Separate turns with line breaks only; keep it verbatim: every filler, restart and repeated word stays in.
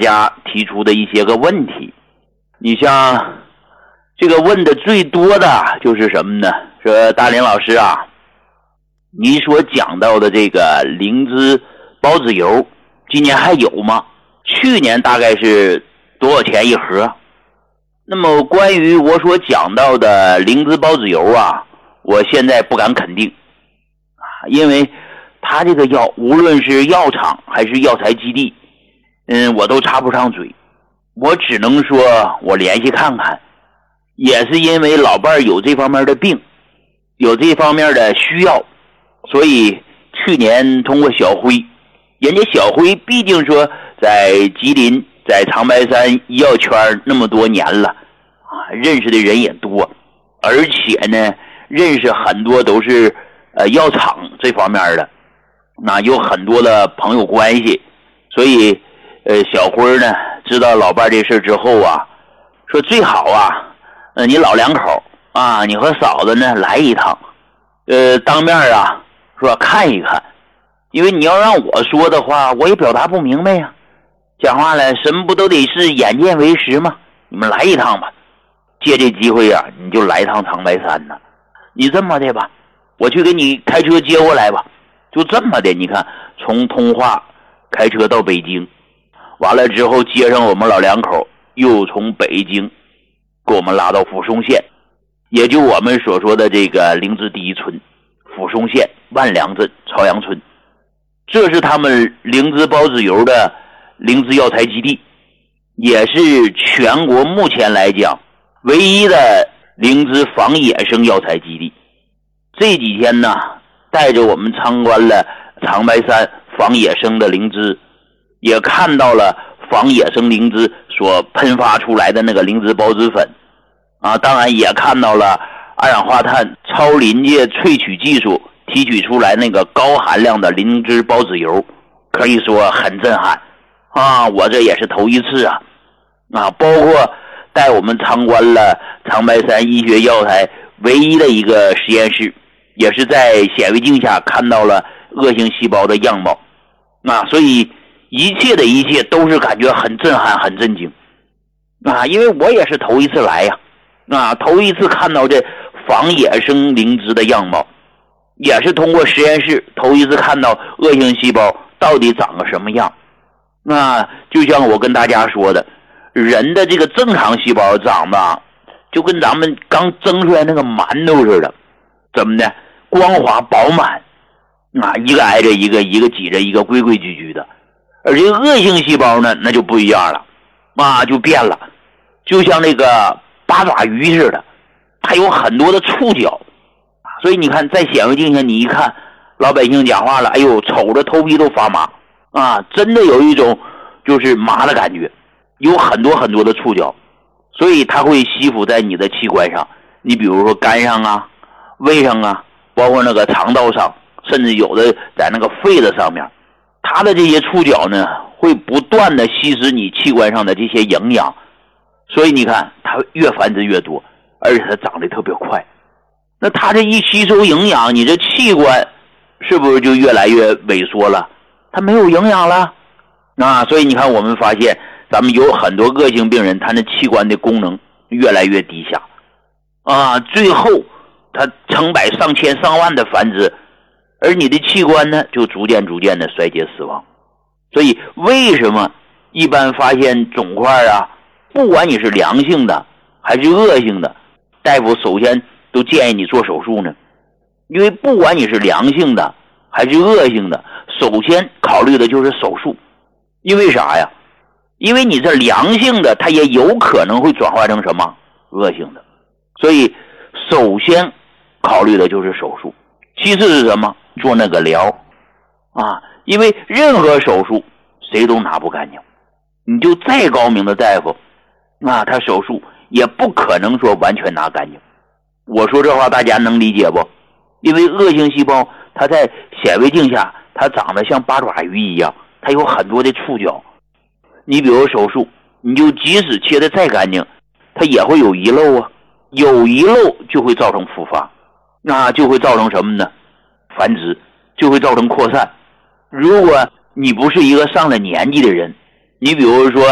家提出的一些个问题。你像这个问的最多的就是什么呢？说大林老师啊，你所讲到的这个灵芝孢子油今年还有吗？去年大概是多少钱一盒？那么关于我所讲到的灵芝孢子油啊，我现在不敢肯定啊，因为它这个药无论是药厂还是药材基地，嗯，我都插不上嘴，我只能说我联系看看。也是因为老伴儿有这方面的病，有这方面的需要，所以去年通过小辉，人家小辉毕竟说在吉林在长白山医药圈那么多年了啊，认识的人也多，而且呢认识很多都是呃药厂这方面的，那有很多的朋友关系，所以呃小辉呢知道老伴这事之后啊，说最好啊呃你老两口啊，你和嫂子呢来一趟，呃当面啊说看一看，因为你要让我说的话我也表达不明白呀、啊，讲话了什么不都得是眼见为实吗？你们来一趟吧，借这机会啊你就来一趟长白山呢。你这么的吧，我去给你开车接过来吧，就这么的，你看从通化开车到北京，完了之后接上我们老两口，又从北京给我们拉到抚松县，也就我们所说的这个灵芝第一村，抚松县万良镇朝阳村，这是他们灵芝孢子油的灵芝药材基地，也是全国目前来讲唯一的灵芝仿野生药材基地。这几天呢带着我们参观了长白山仿野生的灵芝，也看到了仿野生灵芝所喷发出来的那个灵芝孢子粉啊，当然也看到了二氧化碳超临界萃取技术提取出来那个高含量的灵芝孢子油，可以说很震撼啊！我这也是头一次啊啊！包括带我们参观了长白山医学药材唯一的一个实验室，也是在显微镜下看到了恶性细胞的样貌啊！所以一切的一切都是感觉很震撼很震惊啊！因为我也是头一次来呀啊，头一次看到这仿野生灵芝的样貌，也是通过实验室头一次看到恶性细胞到底长个什么样。那就像我跟大家说的，人的这个正常细胞长得就跟咱们刚蒸出来那个馒头似的，怎么的，光滑饱满啊，一个挨着一个，一个挤着一个，规规矩矩的。而这个恶性细胞呢那就不一样了啊，就变了，就像那个八爪鱼似的，它有很多的触角，所以你看在显微镜下你一看，老百姓讲话了，哎呦，瞅着头皮都发麻啊，真的有一种就是麻的感觉，有很多很多的触角，所以它会吸附在你的器官上，你比如说肝上啊、胃上啊，包括那个肠道上，甚至有的在那个肺的上面，它的这些触角呢会不断的吸食你器官上的这些营养，所以你看它越繁殖越多，而且它长得特别快。那它这一吸收营养，你这器官是不是就越来越萎缩了？它没有营养了啊！所以你看我们发现咱们有很多恶性病人，他那器官的功能越来越低下啊，最后他成百上千上万的繁殖，而你的器官呢就逐渐逐渐的衰竭死亡。所以为什么一般发现肿块啊，不管你是良性的还是恶性的，大夫首先都建议你做手术呢？因为不管你是良性的还是恶性的，首先考虑的就是手术。因为啥呀？因为你这良性的它也有可能会转化成什么恶性的，所以首先考虑的就是手术，其次是什么？做那个疗啊，因为任何手术谁都拿不干净，你就再高明的大夫啊，他手术也不可能说完全拿干净。我说这话大家能理解不？因为恶性细胞它在显微镜下它长得像八爪鱼一样，它有很多的触角，你比如手术，你就即使切得再干净，它也会有遗漏啊，有遗漏就会造成复发，那就会造成什么呢？繁殖，就会造成扩散。如果你不是一个上了年纪的人，你比如说